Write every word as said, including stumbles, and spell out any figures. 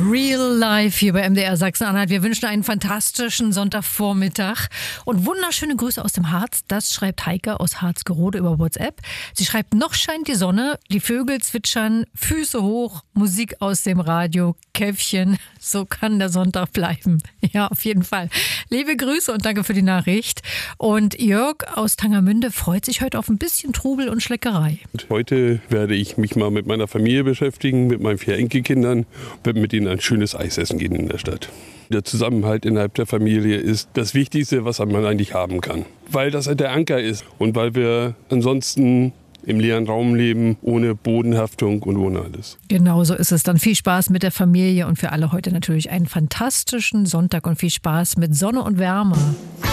Real Life hier bei M D R Sachsen-Anhalt. Wir wünschen einen fantastischen Sonntagvormittag und wunderschöne Grüße aus dem Harz. Das schreibt Heike aus Harzgerode über WhatsApp. Sie schreibt, noch scheint die Sonne, die Vögel zwitschern, Füße hoch, Musik aus dem Radio, Käffchen. So kann der Sonntag bleiben. Ja, auf jeden Fall. Liebe Grüße und danke für die Nachricht. Und Jörg aus Tangermünde freut sich heute auf ein bisschen Trubel und Schleckerei. Heute werde ich mich mal mit meiner Familie beschäftigen, mit meinen vier Enkelkindern, werde mit ihnen ein schönes Eis essen gehen in der Stadt. Der Zusammenhalt innerhalb der Familie ist das Wichtigste, was man eigentlich haben kann. Weil das der Anker ist und weil wir ansonsten im leeren Raum leben, ohne Bodenhaftung und ohne alles. Genau so ist es. Dann viel Spaß mit der Familie und für alle heute natürlich einen fantastischen Sonntag und viel Spaß mit Sonne und Wärme.